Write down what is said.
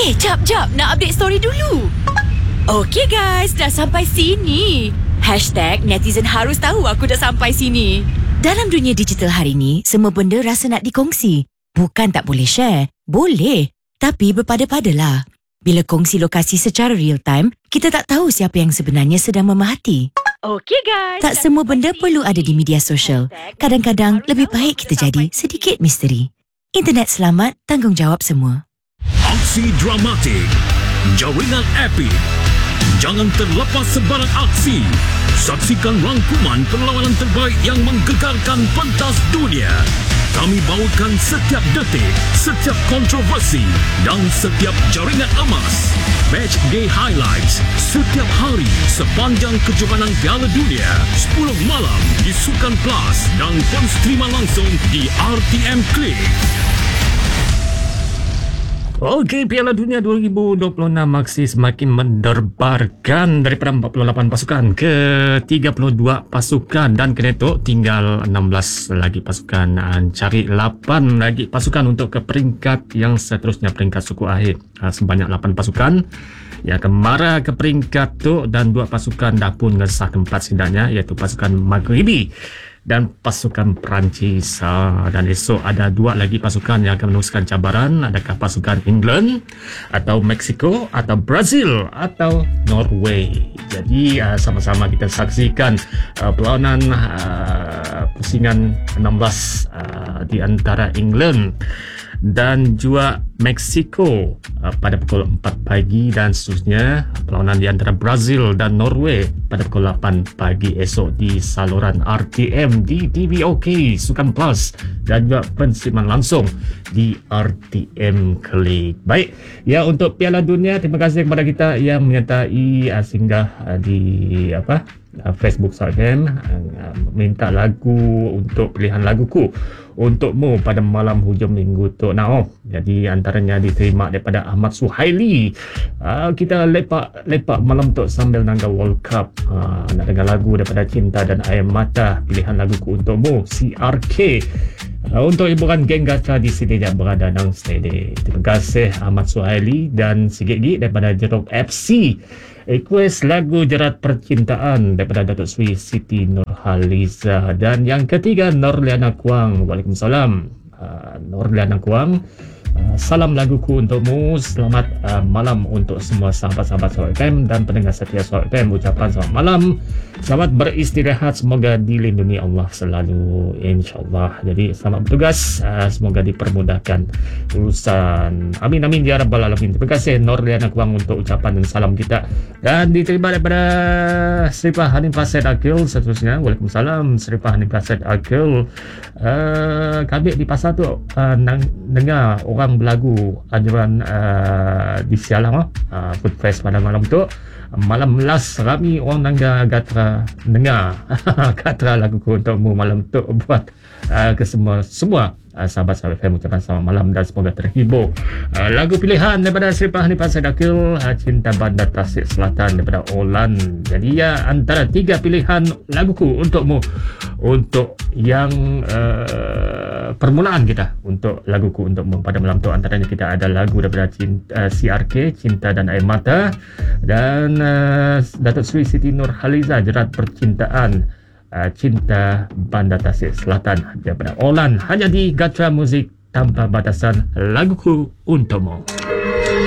Jap, nak update story dulu. Okey guys, dah sampai sini. #netizen harus tahu aku dah sampai sini. Dalam dunia digital hari ni, semua benda rasa nak dikongsi. Bukan tak boleh share. Boleh. Tapi berpada-padalah. Bila kongsi lokasi secara real time, kita tak tahu siapa yang sebenarnya sedang memerhati. Okey guys. Tak semua benda perlu ada di media sosial. Kadang-kadang lebih baik kita jadi sedikit misteri. Internet selamat, tanggungjawab semua. Aksi dramatik, jaringan epik. Jangan terlepas sebarang aksi. Saksikan rangkuman perlawanan terbaik yang menggegarkan pentas dunia. Kami bawakan setiap detik, setiap kontroversi dan setiap jaringan emas. Match Day Highlights setiap hari sepanjang kejohanan Piala Dunia 10 malam di Sukan Plus dan penstriman langsung di RTM Klik. Okey, Piala Dunia 2026 masih semakin menderbarkan daripada 48 pasukan ke 32 pasukan dan kena tu tinggal 16 lagi pasukan, cari 8 lagi pasukan untuk ke peringkat yang seterusnya, peringkat suku akhir. Sebanyak 8 pasukan yang akan marah ke peringkat tu dan 2 pasukan dah pun ngesah tempat setidaknya, iaitu pasukan Maghribi dan pasukan Perancis. Dan esok ada 2 lagi pasukan yang akan meneruskan cabaran. Adakah pasukan England atau Mexico atau Brazil atau Norway. Jadi sama-sama kita saksikan perlawanan pusingan 16 di antara England dan juga Mexico pada pukul 4 pagi dan seterusnya perlawanan di antara Brazil dan Norway pada pukul 8 pagi esok di saluran RTM di TVOK Sukan Plus dan juga pensiman langsung di RTM Klik. Baik, ya, untuk Piala Dunia, terima kasih kepada kita yang menyertai singgah di Facebook SARFM, minta lagu untuk pilihan laguku untukmu pada malam hujung minggu tu. Jadi antaranya diterima daripada Ahmad Suhaili. Kita lepak malam tu sambil nangga World Cup. Nak dengar lagu daripada Cinta dan Air Mata, pilihan laguku untukmu, CRK. Untuk hiburan geng gacha di sini yang berada nang steady. Terima kasih Ahmad Suhaili dan sikit lagi daripada Jeruk FC. Request lagu Jerat Percintaan daripada Datuk Sri Siti Nurhaliza. Dan yang ketiga, Norliana Kuang. Waalaikumsalam. Norliana Kuang, salam laguku untukmu. Selamat malam untuk semua sahabat-sahabat Suara FM dan pendengar setia Suara FM. Ucapan selamat malam, selamat beristirahat, semoga dilindungi Allah selalu, insyaAllah. Jadi selamat bertugas, semoga dipermudahkan urusan. Amin amin ya rabbal alamin. Terima kasih Norliana Kuang untuk ucapan dan salam kita. Dan diterima daripada Seripah Hanifah Said Akil seterusnya. Waalaikumsalam Seripah Hanifah Said Akil. Kami di pasar tu dengar orang berlagu anjuran di Sialang Food Fest pada malam tu. Malam last rami orang gatra dengar gatra laguku untukmu malam tu buat ke semua sahabat-sahabat FM. Ucapan selamat malam dan semoga terhibur. Lagu pilihan daripada Seripah Hanifah Said Akil, Cinta Bandar Tasik Selatan daripada Olan. Jadi ya, antara 3 pilihan laguku untukmu untuk yang permulaan kita untuk laguku untukmu pada malam tu. Antaranya kita ada lagu daripada CRK, Cinta dan Air Mata, dan Datuk Sri Siti Nurhaliza, Jerat Percintaan, Cinta Bandar Tasik Selatan daripada Olan. Hanya di Gacha Muzik Tanpa Batasan, laguku untukmu.